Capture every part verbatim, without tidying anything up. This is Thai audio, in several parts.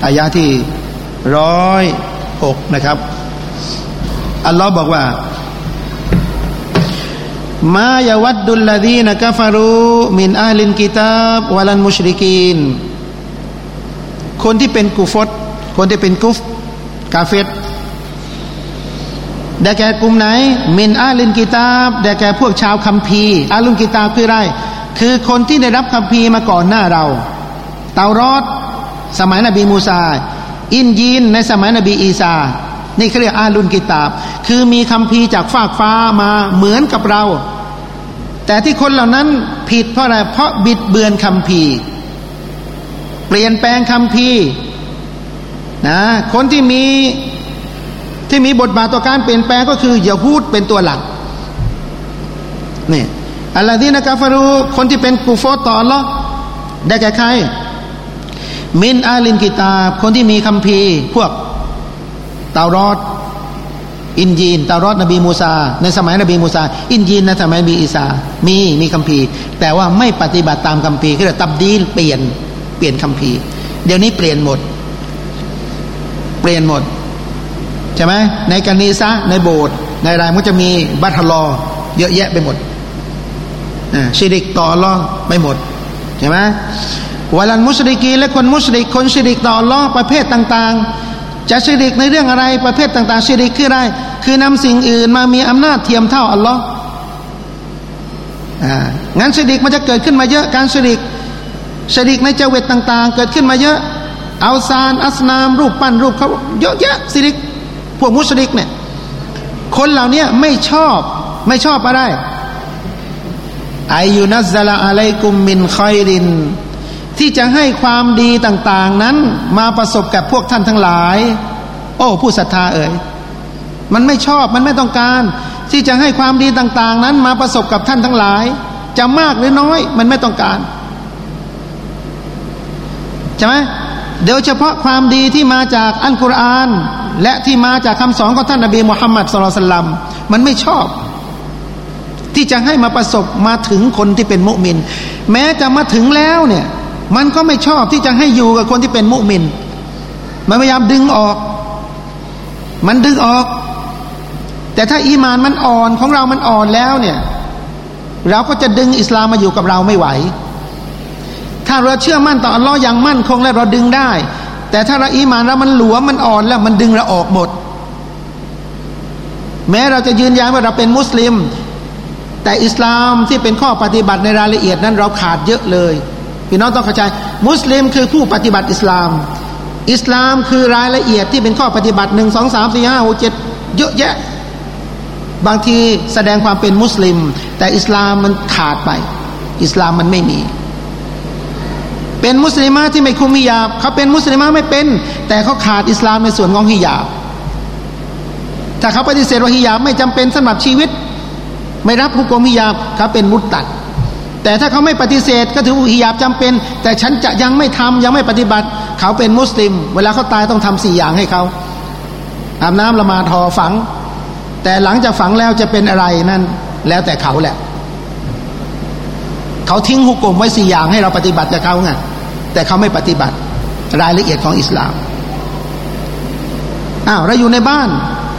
อายะที่ร้อยหกนะครับอัลลอฮ์บอกว่ามายาวัดดุลลาดีนกัฟรูมินอาลินกิตาบวะลันมุชริกีนคนที่เป็นกุฟรคนที่เป็นกุฟกาเฟรได้แก่กลุ่มไหนมินอาลินกิตาบได้แก่พวกชาวคัมภีร์อาลุนกิตาบคืออะไรคือคนที่ได้รับคัมภีร์มาก่อนหน้าเราเตารอดสมัยนบีมูซาอินยีนในสมัยนบีอีสานี่เขาเรียกอาลุนกิตาบคือมีคัมภีร์จากฟากฟ้ามาเหมือนกับเราแต่ที่คนเหล่านั้นผิดเพราะอะไรเพราะบิดเบือนคัมภีร์เปลี่ยนแปลงคัมภีร์นะคนที่มีที่มีบทบาทต่อการเปลี่ยนแปลงก็คืออย่าพูดเป็นตัวหลักนี่อัลลอฮีนะกาฟารูคนที่เป็นกุฟรต่ออัลเลาะห์ได้แก่ใครมินอาลินกิตาบคนที่มีคัมภีร์พวกเตารอดอินจีนเตารอดนบีมูซาในสมัยนบีมูซาอินจีนในสมัยนบีอีสามีมีคัมภีร์แต่ว่าไม่ปฏิบัติตามคัมภีร์คือตับดีลเปลี่ยนเปลี่ยนคัมภีร์เดี๋ยวนี้เปลี่ยนหมดเปลี่ยนหมดใช่ไหมในกานีซะในโบสถ์ในรายมันจะมีบัตรลอเยอะแยะไปหมดอ่าชิริกต่ออัลเลาะห์ไปหมดใช่ไหมวะลันมุชริกีและคนมุชริกคนชิริกต่ออัลเลาะห์ประเภทต่างๆจะชิริกในเรื่องอะไรประเภทต่างๆชิริกคืออะไรคือนำสิ่งอื่นมามีอำนาจเทียมเท่าอัลเลาะห์อ่างั้นชิริกมันจะเกิดขึ้นมาเยอะการชิริกชิริกในเจวิตต่างๆเกิดขึ้นมาเยอะเอาซานอัสนามรูปปั้นรูปเขาเยอะแยะชิริกพวกมุชริกเนี่ยคนเหล่านี้ไม่ชอบไม่ชอบอะไรอายุนัซซะลาอะลัยกุมมินคอยรินที่จะให้ความดีต่างๆนั้นมาประสบกับพวกท่านทั้งหลายโอ้ผู้ศรัทธาเอ่ยมันไม่ชอบมันไม่ต้องการที่จะให้ความดีต่างๆนั้นมาประสบกับท่านทั้งหลายจะมากหรือน้อยมันไม่ต้องการใช่ไหมโดยเฉพาะความดีที่มาจากอัลกุรอานและที่มาจากคำสอนของท่านนบีมุฮัมมัดศ็อลลัลลอฮุอะลัยฮิวะซัลลัมมันไม่ชอบที่จะให้มาประสบมาถึงคนที่เป็นมุมินแม้จะมาถึงแล้วเนี่ยมันก็ไม่ชอบที่จะให้อยู่กับคนที่เป็นมุมินมันพยายามดึงออกมันดึงออกแต่ถ้าอีมานมันอ่อนของเรามันอ่อนแล้วเนี่ยเราก็จะดึงอิสลามมาอยู่กับเราไม่ไหวถ้าเราเชื่อมั่นต่ออัลลอฮ์อย่างมั่นคงและเราดึงได้แต่ถ้าเราอีมานเรามันหลวมมันอ่อนแล้วมันดึงเราออกหมดแม้เราจะยืนยันว่าเราเป็นมุสลิมแต่อิสลามที่เป็นข้อปฏิบัติในรายละเอียดนั้นเราขาดเยอะเลยพี่น้องต้องเข้าใจมุสลิมคือผู้ปฏิบัติอิสลามอิสลามคือรายละเอียดที่เป็นข้อปฏิบัติหนึ่งสองสามสี่ห้าหกเจ็ดเยอะแยะบางทีแสดงความเป็นมุสลิมแต่อิสลามมันขาดไปอิสลามมันไม่มีเป็นมุสลิมะที่ไม่คุมฮิญาบเขาเป็นมุสลิมะไม่เป็นแต่เขาขาดอิสลามในส่วนของฮิญาบถ้าเขาปฏิเสธว่าฮิญาบไม่จำเป็นสำหรับชีวิตไม่รับฮุกมฮิญาบเขาเป็นมุตตัดแต่ถ้าเขาไม่ปฏิเสธก็ถือว่าฮิญาบจำเป็นแต่ฉันจะยังไม่ทำยังไม่ปฏิบัติเขาเป็นมุสลิมเวลาเขาตายต้องทำสี่อย่างให้เขาอาบน้ำละหมาดทอฝังแต่หลังจากฝังแล้วจะเป็นอะไรนั่นแล้วแต่เขาแหละเขาทิ้งฮุกมไว้สี่อย่างให้เราปฏิบัติกับเขาไงแต่เขาไม่ปฏิบัติรายละเอียดของอิสลามอ้าวเราอยู่ในบ้าน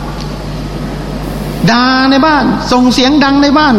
ด่าในบ้านส่งเสียงดังในบ้าน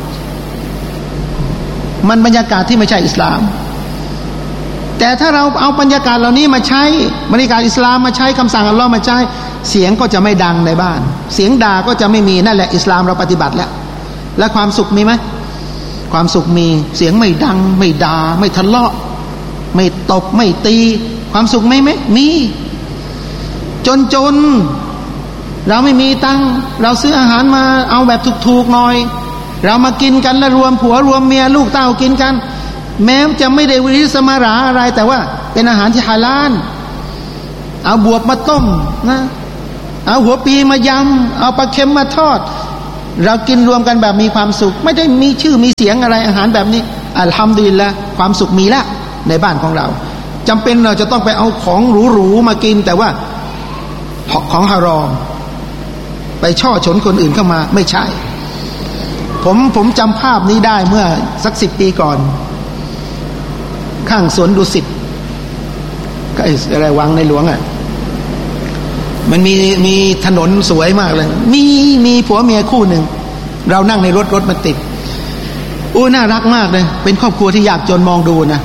มันบรรยากาศที่ไม่ใช่อิสลามแต่ถ้าเราเอาบรรยากาศเหล่านี้มาใช้บรรยากาศอิสลามมาใช้คำสั่งอัลลอฮ์มาใช้เสียงก็จะไม่ดังในบ้านเสียงด่าก็จะไม่มีนั่นแหละอิสลามเราปฏิบัติแล้วและความสุขมีไหมความสุขมีเสียงไม่ดังไม่ด่าไม่ทะเลาะไม่ตบไม่ตีความสุขไหมไหมมีจนจนเราไม่มีตังค์เราซื้ออาหารมาเอาแบบถูกๆหน่อยเรามากินกันแล้วรวมผัวรวมเมียลูกเต้ากินกันแม้จะไม่ได้วิริสมาราอะไรแต่ว่าเป็นอาหารที่ฮาลาลเอาบวบมาต้มนะเอาหัวปีมายำเอาปลาเค็มมาทอดเรากินรวมกันแบบมีความสุขไม่ได้มีชื่อมีเสียงอะไรอาหารแบบนี้อัลฮัมดุลิลละห์ความสุขมีแล้วในบ้านของเราจำเป็นเราจะต้องไปเอาของหรูๆมากินแต่ว่าของฮารอมไปช่อฉนคนอื่นเข้ามาไม่ใช่ผมผมจำภาพนี้ได้เมื่อสักสิบปีก่อนข้างสวนดุสิตก็ไอ้อะไรวังในหลวงอ่ะมันมีมีถนนสวยมากเลยมีมีผัวเมียคู่หนึ่งเรานั่งในรถรถมันติดอู้น่ารักมากเลยเป็นครอบครัวที่ยากจนมองดูนะ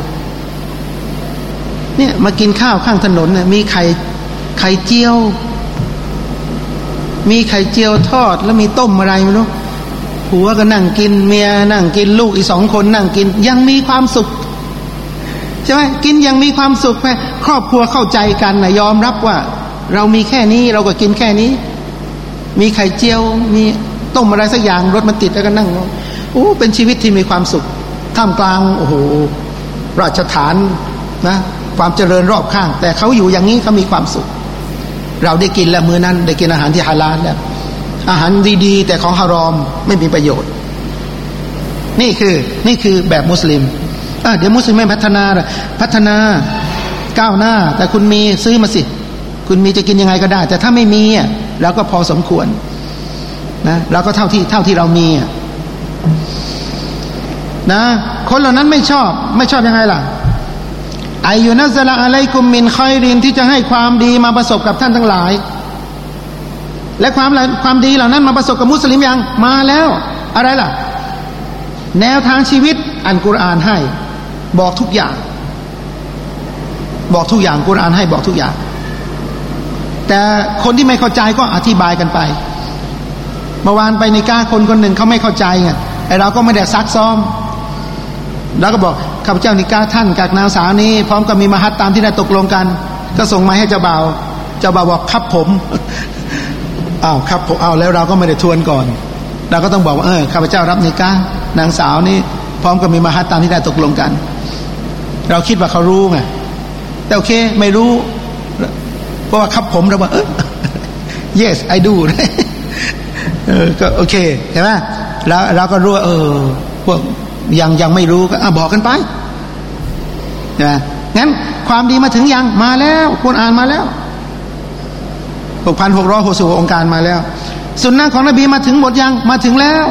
เนี่ยมากินข้าวข้างถนนนะมีไข่ไข่เจียวมีไข่เจียวทอดแล้วมีต้มอะไรไม่รู้ผัวก็นั่งกินเมียนั่งกินลูกอีกสองคนนั่งกินยังมีความสุขใช่ไหมกินยังมีความสุขไหมครอบครัวเข้าใจกันนะยอมรับว่าเรามีแค่นี้เราก็กินแค่นี้มีไข่เจียวมีต้มอะไรสักอย่างรถมันติดแล้วก็นั่งโอ้เป็นชีวิตที่มีความสุขท่ามกลางโอ้โหราชฐานนะความเจริญรอบข้างแต่เขาอยู่อย่างนี้เขามีความสุขเราได้กินแล้วมื้อนั้นได้กินอาหารที่ฮาลาลแล้วอาหารดีๆแต่ของฮารอมไม่มีประโยชน์นี่คือนี่คือแบบมุสลิมอ่ะเดี๋ยวมุสลิมไม่พัฒนาพัฒนาก้าวหน้าแต่คุณมีซื้อมาสิคุณมีจะกินยังไงก็ได้แต่ถ้าไม่มีอ่ะเราก็พอสมควรนะเราก็เท่าที่เท่าที่เรามีอ่ะนะคนเหล่านั้นไม่ชอบไม่ชอบยังไงล่ะอายุนัซละอะลัยกุมมินค็อยรินที่จะให้ความดีมาประสบกับท่านทั้งหลายและความความดีเหล่านั้นมาประสบกับมุสลิมยังมาแล้วอะไรล่ะแนวทางชีวิตอันกุรอานให้บอกทุกอย่างบอกทุกอย่างกุรอานให้บอกทุกอย่างแต่คนที่ไม่เข้าใจก็อธิบายกันไปเมื่อวานไปในก้าคนคนหนึ่งเขาไม่เข้าใจไงไอเราก็ไม่ได้ซักซ้อมแล้วก็บอกข้าพเจ้านิกาท่านกับนางสาวนี้พร้อมกับมีมหัตตามที่ได้ตกลงกันก็ส่งมาให้เจ้าบ่าวเจ้าบ่าวบอกครับผมอ้าวครับผมเอาแล้วเราก็ไม่ได้ทวนก่อนเราก็ต้องบอกว่าเออข้าพเจ้ารับนิกานางสาวนี้พร้อมกับมีมหัตตามที่ได้ตกลงกันเราคิดว่าเขารู้ไงแต่โอเคไม่รู้เพราะว่าครับผมเราบอกเออ yes I do เออก็โอเคใช่ไหมแล้วเราก็รู้เออพวกยังยังไม่รู้ก็บอกกันไปนะงั้นความดีมาถึงยังมาแล้วกุรอานมาแล้ว หกพันหกร้อยหกสิบองค์การมาแล้วสุนนะของนบีมาถึงหมดยังมาถึงแล้ว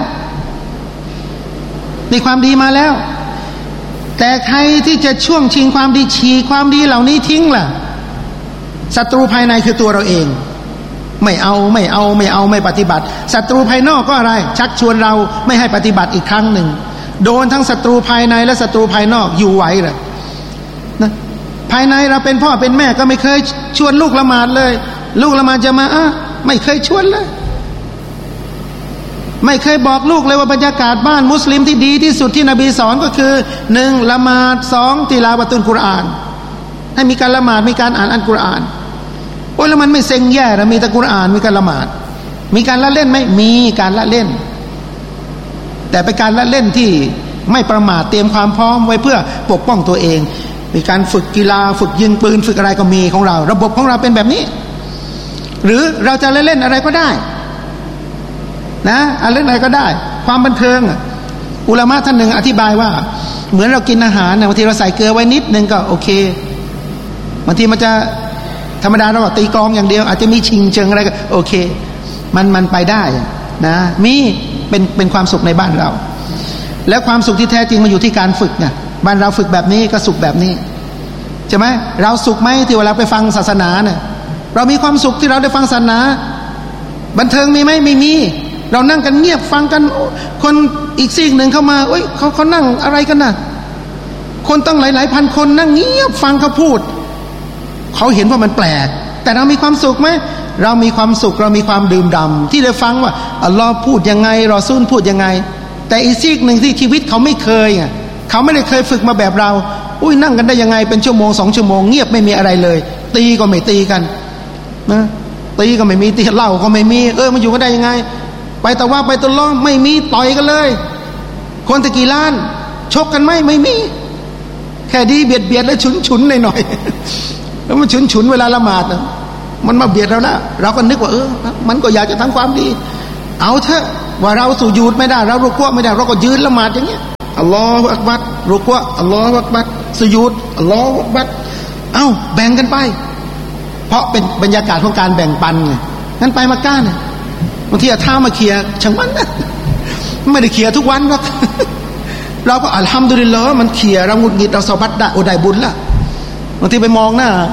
มีความดีมาแล้วแต่ใครที่จะช่วงชิงความดีฉีกความดีเหล่านี้ทิ้งล่ะศัตรูภายในคือตัวเราเองไม่เอาไม่เอาไม่เอาไม่ปฏิบัติศัตรูภายนอกก็อะไรชักชวนเราไม่ให้ปฏิบัติอีกครั้งหนึ่งโดนทั้งศัตรูภายในและศัตรูภายนอกอยู่ไหวเหรอนะภายในเราเป็นพ่อเป็นแม่ก็ไม่เคยชวนลูกละหมาดเลยลูกละหมาดจะมาอ่ะไม่เคยชวนเลยไม่เคยบอกลูกเลยว่าบรรยากาศบ้านมุสลิมที่ดีที่สุดที่นบีสอนก็คือหนึ่งละหมาดสองติลาวะตุลกุรอานให้มีการละหมาดมีการอ่านอัลกุรอานโอ้แล้วมันไม่เซ็งแย่นะมีแต่กุรอานมีการละหมาดมีการละเล่นไหมมีการละเล่นแต่เป็นการละเล่นที่ไม่ประมาทเตรียมความพร้อมไว้เพื่อปกป้องตัวเองมีการฝึกกีฬาฝึกยิงปืนฝึกอะไรก็มีของเราระบบของเราเป็นแบบนี้หรือเราจะเล่นอะไรก็ได้นะอะไรอะไรก็ได้ความบันเทิงอุลามะท่านหนึ่งอธิบายว่าเหมือนเรากินอาหารนะบางทีเราใส่เกลือไว้นิดนึงก็โอเคบางทีมันจะธรรมดาเราตีกลองอย่างเดียวอาจจะมีชิงเชิงอะไรก็โอเคมันมันไปได้นะมีเป็นเป็นความสุขในบ้านเราแล้วความสุขที่แท้จริงมันอยู่ที่การฝึกไงบ้านเราฝึกแบบนี้ก็สุขแบบนี้ใช่ไหมเราสุขไหมที่เวลาไปฟังศาสนาเนี่ยเรามีความสุขที่เราได้ฟังศาสนาบันเทิงมีไหมไม่มีเรานั่งกันเงียบฟังกันคนอีกซีกหนึ่งเข้ามาเอ้ยเขาเขานั่งอะไรกันน่ะคนตั้งหลายๆพันคนนั่งเงียบฟังเขาพูดเขาเห็นว่ามันแปลกแต่เรามีความสุขไหมเรามีความสุขเรามีความดื่มด่ำที่ได้ฟังว่าอัลลอฮ์พูดยังไงรอซูลพูดยังไงแต่อีกซีกหนึ่งที่ชีวิตเขาไม่เคยอ่ะเขาไม่ได้เคยฝึกมาแบบเราอุ้ยนั่งกันได้ยังไงเป็นชั่วโมงสองชั่วโมงเงียบไม่มีอะไรเลยตีก็ไม่ตีกันนะตีก็ไม่มีตีเหล้าก็ไม่มีเออมันอยู่กันได้ยังไงไปแต่ว่าไปตลอดไม่มีต่อยกันเลยคนตะกี้ล้านชกกันไหมไม่มีแค่ดีเบียดเบียดแล้วฉุนฉุนหน่อยหน่อยแล้วมันฉุนฉุนเวลาละหมาดมันมาเบียดเราแล้วเราก็นึกว่าเออมันก็อยากจะทำความดีเอาเถอะว่าเราสุญูดไม่ได้เรารุกวะไม่ได้เราก็ยืนละหมาดอย่างเงี้ยอัลลอฮฺอักบัรรุกวะอัลลอฮฺอักบัรสุญูดอัลลอฮฺอักบัรเอ้าแบ่งกันไปเพราะเป็นบรรยากาศของการแบ่งปันไงงั้นไปมาก้าเนี่ยบางทีเอาเท้ามาเคลียร์ช่างมันนะไม่ได้เคลียร์ทุกวันหรอกเราก็อัลฮัมดุลิลลาห์มันเคลียร์เราหงุดหงิดเราสะบัดได้โอ้ได้บุญละบางทีไปมองหน้า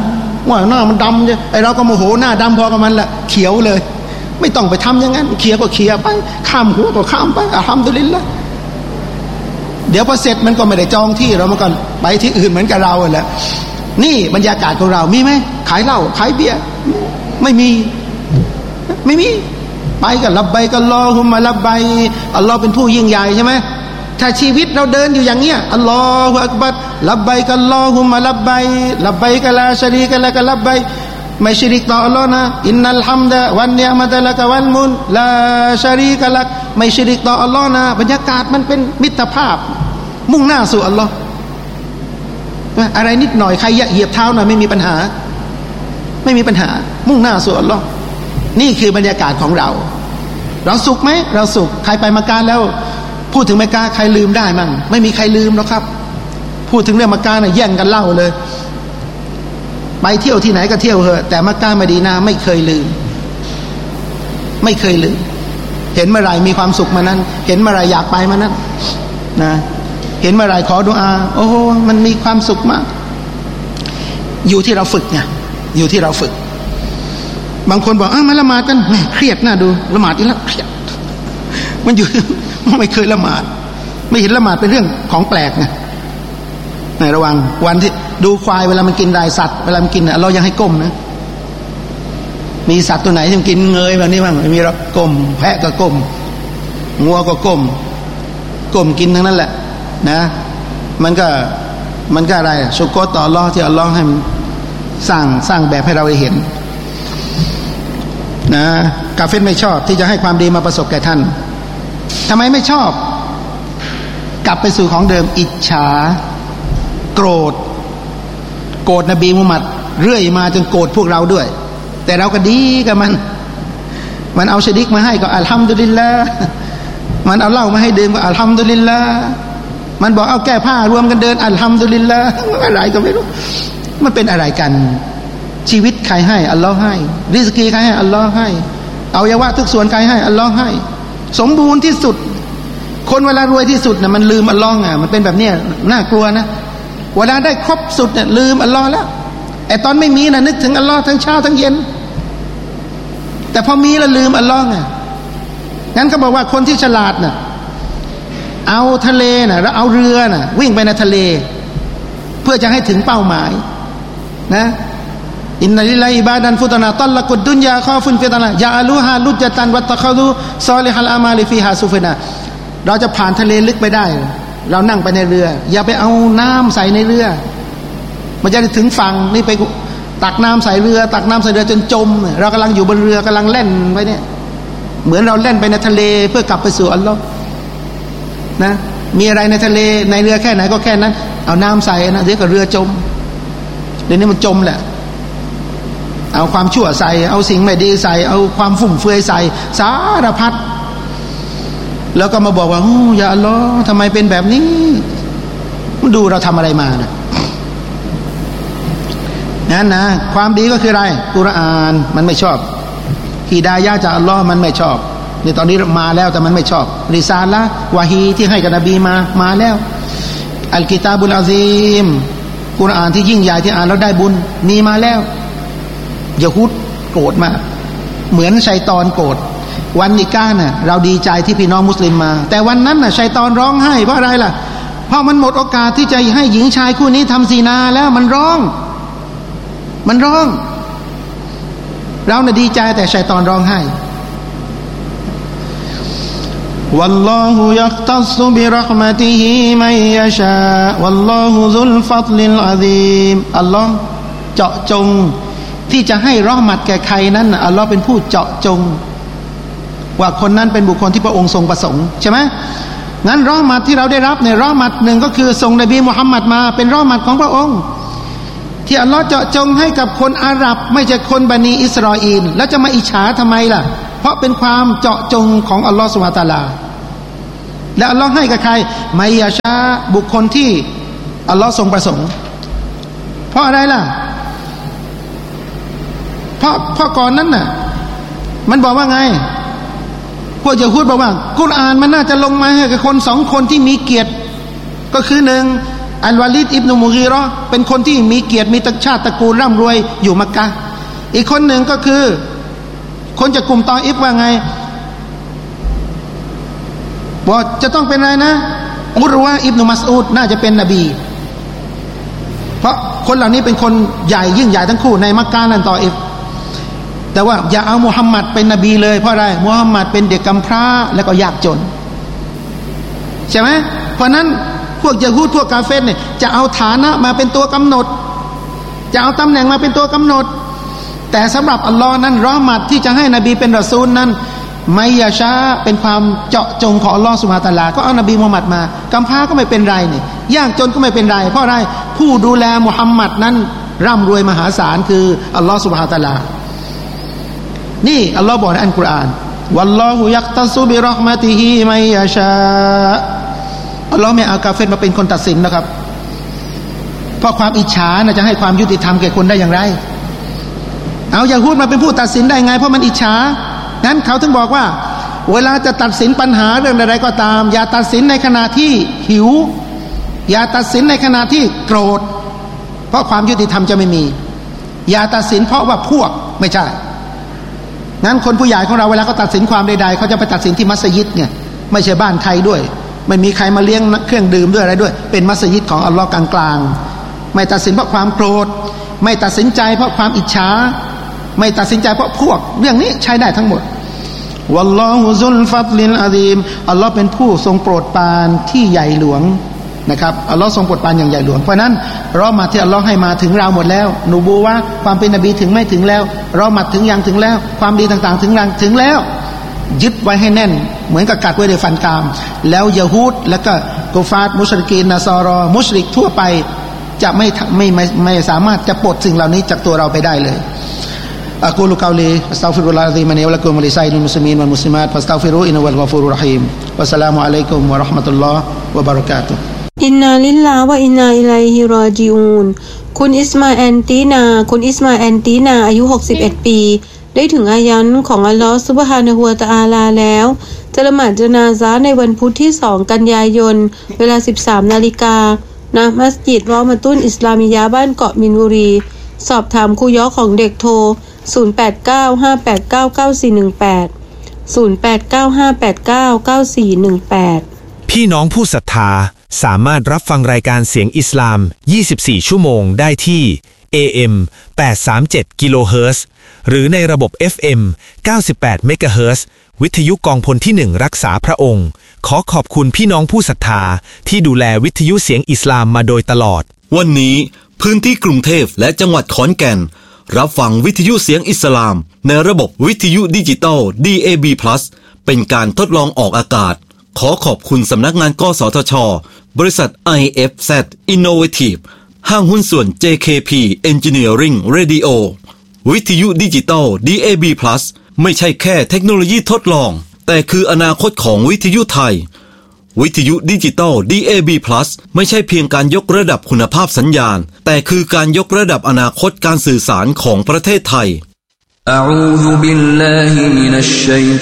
ว่าหน้ามันดำใช่ไอเราก็โมโหหน้าดำพอกับมันแหละเขียวเลยไม่ต้องไปทำอย่างนั้นเขียวก็เขียวไปข้ามหัวก็ข้ามไปอัลฮัมดุลิลละห์เดี๋ยวพอเสร็จมันก็ไม่ได้จองที่เรามันก็ไปที่อื่นเหมือนกับเราแหละนี่บรรยากาศของเรามีไหมขายเหล้าขายเบียร์ไม่มีไม่มีไปกันลับใบกันรอฮุมมาลับใบอัลลอฮ์เป็นผู้ยิ่งใหญ่ใช่ไหมถ้าชีวิตเราเดินอยู่อย่างเงี้ยอัลลอฮฺอักบัรลับใบกันรอฮุมมาลับใบลับใบกันลาชรีกันละกันลับใบไม่ชิริกต่ออัลลอฮ์นะอินนัลฮัมดะวันเนียมะตะละกะวัลมุนลาชรีกะลักไม่ชิริกต่ออัลลอฮ์นะบรรยากาศมันเป็นมิตรภาพมุ่งหน้าสู่อัลลอฮ์อะไรนิดหน่อยใครเหยียบเท้าหน่อยไม่มีปัญหาไม่มีปัญหามุ่งหน้าสู่อัลลอฮ์นี่คือบรรยากาศของเราเราสุขไหมเราสุขใครไปมักกะแล้วพูดถึงมักกะใครลืมได้มั่งไม่มีใครลืมหรอกครับพูดถึงเรื่องมักกะน่ะแย่งกันเล่าเลยไปเที่ยวที่ไหนก็เที่ยวเถอะแต่มักกะมะดีนะห์ไม่เคยลืมไม่เคยลืมเห็นเมื่อไรมีความสุขมานั้นเห็นเมื่อไรอยากไปมานั้นนะเห็นเมื่อไรขอดุอาโอ้โหมันมีความสุขมากอยู่ที่เราฝึกไงอยู่ที่เราฝึกบางคนบอกอ้าวมาละหมาดกันแหมเครียดน่าดูละหมาดอีกแล้วเครียดมันอยู่ ไม่เคยละหมาดไม่เห็นละหมาดเป็นเรื่องของแปลกไงในระวังวันที่ดูควายเวลามันกินได้สัตว์เวลามันกินเรายังให้ก้มนะมีสัตว์ตัวไหนที่มันกินเงยแบบนี้บ้างไม่มีหรอกก้มแพะก็ก้มงัวก็ก้มก้มกินทั้งนั้นแหละนะมันก็มันก็อะไรชุกรต่ออัลเลาะห์ที่อัลเลาะห์ให้มันสร้างสร้างแบบให้เราได้เห็นนะกาเฟรไม่ชอบที่จะให้ความดีมาประสบแก่ท่านทำไมไม่ชอบกลับไปสู่ของเดิมอิจฉาโกรธโกรธนบีมุฮัมมัดเรื่อยมาจนโกรธพวกเราด้วยแต่เราก็ดีกับมันมันเอาชะดิกมาให้ก็อัลฮัมดุลิลละห์มันเอาเหล้ามาให้ดื่มก็อัลฮัมดุลิลละห์มันบอกเอาแก้ผ้ารวมกันเดินอัลฮัมดุลิลละห์อะไรก็ไม่รู้มันเป็นอะไรกันชีวิตใครให้อัลลอฮ์ให้ริสกีใครให้อัลลอฮ์ให้อวัยวะทุกส่วนใครให้อัลลอฮ์ให้สมบูรณ์ที่สุดคนเวลารวยที่สุดน่ะมันลืมอัลลอฮ์อ่ะมันเป็นแบบเนี้ยน่ากลัวนะเวลาได้ครบสุดเนี่ยลืมอัลลอฮ์แล้วไอ้ตอนไม่มีน่ะนึกถึงอัลลอฮ์ทั้งเช้าทั้งเย็นแต่พอมีแล้วลืมอัลลอฮ์ไงงั้นเขาบอกว่าคนที่ฉลาดน่ะเอาทะเลน่ะแล้วเอาเรือน่ะวิ่งไปในทะเลเพื่อจะให้ถึงเป้าหมายนะอินนัลิลลาฮิอิบาดันฟุตนาตัลลักุดดุนยาคอฟุนฟิตนะยาอาลูฮาลุจตันวัตตะคอดูซอลิฮัลอามาลิฟีฮาซุฟนะเราจะผ่านทะเลลึกไปได้เรานั่งไปในเรืออย่าไปเอาน้ำใส่ในเรือมันจะถึงฝั่งนี่ไปตักน้ำใส่เรือตักน้ำใส่เรือจนจมเรากำลังอยู่บนเรือกำลังเล่นไปเนี่ยเหมือนเราเล่นไปในทะเลเพื่อกลับไปสู่อัลลอฮ์นะมีอะไรในทะเลในเรือแค่ไหนก็แค่นั้นเอาน้ำใส่นะเดี๋ยวก็เรือจมเดี๋ยวนี้มันจมแหละเอาความชั่วใส่เอาสิ่งไม่ดีใส่เอาความฟุ่มเฟือยใส่สารพัดแล้วก็มาบอกว่าโอ้อย่าอัลลอฮ์ทำไมเป็นแบบนี้มันดูเราทำอะไรมานะนั่นนะความดีก็คืออะไรกุรอานมันไม่ชอบฮิดายะห์จากอัลลอฮ์มันไม่ชอบในตอนนี้มาแล้วแต่มันไม่ชอบริซาละห์วะฮีที่ให้กับนบีมามาแล้วอัลกิตาบุลอาซีมกุรอานที่ยิ่งใหญ่ที่อ่านแล้วได้บุญมีมาแล้วยะฮูดโกรธมากเหมือนชัยฏอนโกรธวันนิกาห์น่ะเราดีใจที่พี่น้องมุสลิมมาแต่วันนั้นน่ะชัยฏอนร้องไห้เพราะอะไรล่ะเพราะมันหมดโอกาสที่จะให้หญิงชายคู่นี้ทำซีนาแล้วมันร้องมันร้องเราน่ะดีใจแต่ชัยฏอนร้องไห้วัลลอฮุยักตัศบิเราะห์มะติฮิมันยะชาวัลลอฮุซุลฟัฎลิลอะซีมอัลลอฮ์เจาะจงที่จะให้เราะห์มัตแก่ใครนั้นอัลลอฮ์เป็นผู้เจาะจงว่าคนนั้นเป็นบุคคลที่พระองค์ทรงประสงค์ใช่ไหมงั้นเราะห์มัตที่เราได้รับเนี่ยเราะห์มัตหนึ่งก็คือส่งนบีมุฮัมมัดมาเป็นเราะห์มัตของพระองค์ที่อัลลอฮ์เจาะจงให้กับคนอาหรับไม่ใช่คนบันิอิสราเอลแล้วจะมาอิจฉาทำไมล่ะเพราะเป็นความเจาะจงของอัลลอฮ์ซุบฮานะฮูวะตะอาลาและอัลลอฮ์ให้กับใครมัยยะชาบุคคลที่อัลลอฮ์ทรงประสงค์เพราะอะไรล่ะเพราะเพราะก่อนนั้นน่ะมันบอกว่าไงพวกยะฮูดบอกว่ากุรอานมันน่าจะลงมาให้กับคนสองคนที่มีเกียรติก็คือหนึ่งอัลวาลิดอิบนุมุกีเราะห์เป็นคนที่มีเกียรติมีตระชาติตระกูลร่ำรวยอยู่มักกะฮ์อีกคนหนึ่งก็คือคนจากกลุ่มตออิฟว่าไงบอกจะต้องเป็นอะไรนะอุรวะอิบนุมัสอูดน่าจะเป็นนบีเพราะคนเหล่านี้เป็นคนใหญ่ยิ่งใหญ่ทั้งคู่ในมักกะฮ์และตออิฟแต่ว่าอย่าเอามุฮัมมัดเป็นนบีเลยเพราะอะไรมุฮัมมัดเป็นเด็กกำพร้าและก็ยากจนใช่ไหมเพราะนั้นพวกยะฮูดพวกกาเฟรเนี่ยจะเอาฐานะมาเป็นตัวกำหนดจะเอาตำแหน่งมาเป็นตัวกำหนดแต่สำหรับอัลลอฮ์นั้นรอมัดที่จะให้นบีเป็นรอซูลนั้นไม่ยาชาเป็นความเจาะจงของอัลลอฮ์ซุบฮานะฮูวะตะอาลาก็เอานบีมุฮัมมัดมากำพร้าก็ไม่เป็นไรนี่ยากจนก็ไม่เป็นไรเพราะอะไรผู้ดูแลมุฮัมมัดนั้นร่ำรวยมหาศาลคืออัลลอฮ์ซุบฮานะฮูวะตะอาลานี่อัลลอฮ์บอกในอัลกุรอานวัลลอฮุยักตัซุบิเราะห์มะติฮิมัยยาชาอัลลอฮ์ไม่เอากาเฟรมาเป็นคนตัดสินนะครับเพราะความอิจฉาน่ะจะให้ความยุติธรรมแก่คนได้อย่างไรเอายะฮูดมาเป็นผู้ตัดสินได้ไงเพราะมันอิจฉางั้นเขาถึงบอกว่าเวลาจะตัดสินปัญหาเรื่องใดๆก็ตามอย่าตัดสินในขณะที่หิวอย่าตัดสินในขณะที่โกรธเพราะความยุติธรรมจะไม่มีอย่าตัดสินเพราะว่าพวกไม่ใช่งั้นคนผู้ใหญ่ของเราเวลาเขาตัดสินความใดๆเขาจะไปตัดสินที่มัสยิดเนี่ยไม่ใช่บ้านใครด้วยไม่มีใครมาเลี้ยงเครื่องดื่มด้วยอะไรด้วยเป็นมัสยิดของอัลลอฮ์กลางๆไม่ตัดสินเพราะความโกรธไม่ตัดสินใจเพราะความอิจฉาไม่ตัดสินใจเพราะพวกเรื่องนี้ใช้ได้ทั้งหมดวัลลอฮุซุลฟัดลิลอะซีมอัลลอฮ์เป็นผู้ทรงโปรดปรานที่ใหญ่หลวงนะครับอัลลอฮ์ทรงโปรดปรานอย่างใหญ่หลวงเพราะนั้นรอมาที่อัลลอฮ์ให้มาถึงเราหมดแล้วนูบูวะห์ความเป็นนบีถึงไม่ถึงแล้วรอมาถึงยังถึงแล้วความดีต่างๆถึงยังถึงแล้วยึดไว้ให้แน่นเหมือนกับกัดไว้ในฟันกรามแล้วยะฮูดแล้วก็กุฟาร์มุชริกีนนะซอรอมุชริกทั่วไปจะไม่ไม่ไม่ไม่สามารถจะปลดสิ่งเหล่านี้จากตัวเราไปได้เลยอะกูลุกอลีอัสตัฆฟิรุลลอฮะอะซีมะนีวะละกุมวะลิซาอิริลมุสลิมีนวัลมุสลิมาตฟัสตัฆฟิรูอินนัลฆอฟูรุรเราะฮีมวัสสลามุอะลัยกุมวะเราะห์มะตุลลอฮ์วะบะเราะกาตุฮ์อินนาลิลลาฮ์วะอินนาอิลัยฮิรอญิอูนคุณอิสมาแอนตีนาคุณอิสมาแอนตีนาอายุหกสิบเอ็ดปีได้ถึงอายันของอัลลอฮฺซุบฮานะฮูวะตะอาลาแล้วจะละหมาดญะนาซะห์ในวันพุธที่สองกันยายนเวลา สิบสาม นาฬิกาณมัสยิดรอมะตุนอิสลามิยะห์บ้านเกาะมินบุรีสอบถามครูย้อของเด็กโทรศูนย์ แปด เก้า ห้า แปด เก้า เก้า สี่ หนึ่ง แปด ศูนย์ แปด เก้า ห้า แปด เก้า เก้า สี่ หนึ่ง แปดพี่น้องผู้ศรัทธาสามารถรับฟังรายการเสียงอิสลามยี่สิบสี่ชั่วโมงได้ที่ เอ เอ็ม แปดร้อยสามสิบเจ็ด กิโลเฮิรตซ์หรือในระบบ เอฟ เอ็ม เก้าสิบแปด เมกะเฮิรตซ์วิทยุกองพลที่หนึ่งรักษาพระองค์ขอขอบคุณพี่น้องผู้ศรัทธาที่ดูแลวิทยุเสียงอิสลามมาโดยตลอดวันนี้พื้นที่กรุงเทพและจังหวัดขอนแก่นรับฟังวิทยุเสียงอิสลามในระบบวิทยุดิจิตอล ดี เอ บี Plus เป็นการทดลองออกอากาศขอขอบคุณสำนักงานกสทช.บริษัท ไอ เอฟ แซด Innovative ห้างหุ้นส่วน เจ เค พี Engineering Radio วิทยุดิจิตอล ดี เอ บี Plus ไม่ใช่แค่เทคโนโลยีทดลองแต่คืออนาคตของวิทยุไทยวิทยุดิจิตอล ดี เอ บี Plus ไม่ใช่เพียงการยกระดับคุณภาพสัญญาณแต่คือการยกระดับอนาคตการสื่อสารของประเทศไทย